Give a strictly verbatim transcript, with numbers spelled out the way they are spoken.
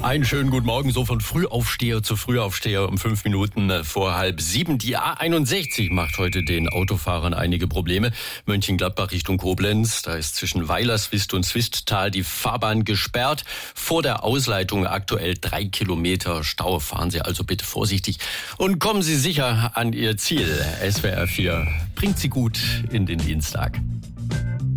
Einen schönen guten Morgen, so von Frühaufsteher zu Frühaufsteher um fünf Minuten vor halb sieben. Die A einundsechzig macht heute den Autofahrern einige Probleme. Mönchengladbach Richtung Koblenz, da ist zwischen Weilerswist und Swisttal die Fahrbahn gesperrt. Vor der Ausleitung aktuell drei Kilometer Stau. Fahren Sie also bitte vorsichtig und kommen Sie sicher an Ihr Ziel. S W R vier bringt Sie gut in den Dienstag.